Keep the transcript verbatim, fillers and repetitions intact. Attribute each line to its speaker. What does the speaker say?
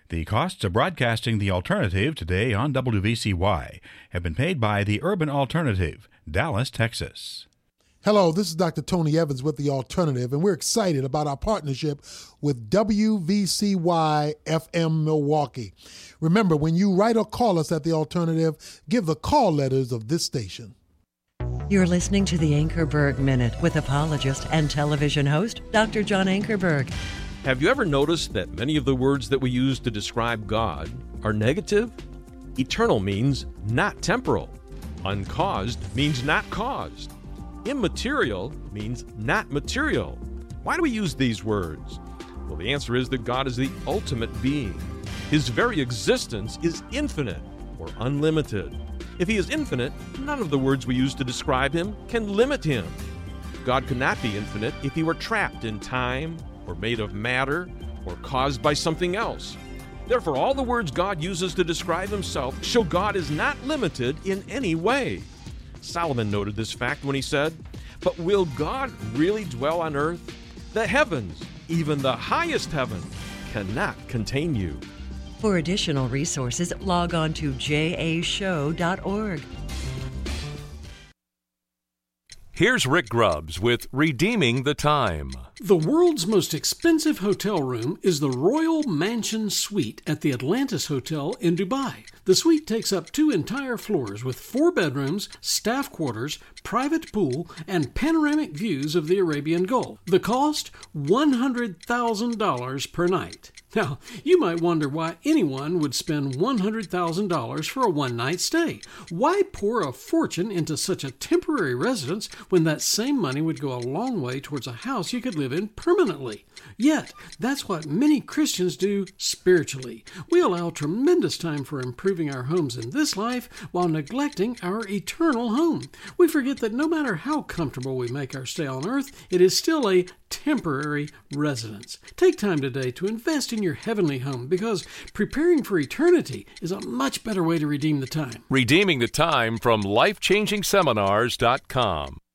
Speaker 1: The costs of broadcasting the alternative today on W V C Y have been paid by the Urban Alternative, Dallas, Texas.
Speaker 2: Hello, this is Doctor Tony Evans with The Alternative, and we're excited about our partnership with W V C Y F M Milwaukee. Remember, when you write or call us at The Alternative, give the call letters of this station.
Speaker 3: You're listening to the Ankerberg Minute with apologist and television host, Doctor John Ankerberg.
Speaker 4: Have you ever noticed that many of the words that we use to describe God are negative? Eternal means not temporal. Uncaused means not caused. Immaterial means not material. Why do we use these words? Well, the answer is that God is the ultimate being. His very existence is infinite or unlimited. If he is infinite, none of the words we use to describe him can limit him. God could not be infinite if he were trapped in time, or made of matter, or caused by something else. Therefore, all the words God uses to describe himself show God is not limited in any way. Solomon noted this fact when he said, "But will God really dwell on earth? The heavens, even the highest heaven, cannot contain you."
Speaker 3: For additional resources, log on to j a show dot org.
Speaker 5: Here's Rick Grubbs with Redeeming the Time.
Speaker 6: The world's most expensive hotel room is the Royal Mansion Suite at the Atlantis Hotel in Dubai. The suite takes up two entire floors with four bedrooms, staff quarters, private pool, and panoramic views of the Arabian Gulf. The cost, one hundred thousand dollars per night. Now, you might wonder why anyone would spend one hundred thousand dollars for a one-night stay. Why pour a fortune into such a temporary residence when that same money would go a long way towards a house you could live in permanently? Yet, that's what many Christians do spiritually. We allow tremendous time for improving our homes in this life while neglecting our eternal home. We forget that no matter how comfortable we make our stay on earth, it is still a temporary residence. Take time today to invest in your heavenly home, because preparing for eternity is a much better way to redeem the time.
Speaker 5: Redeeming the Time from life changing seminars dot com.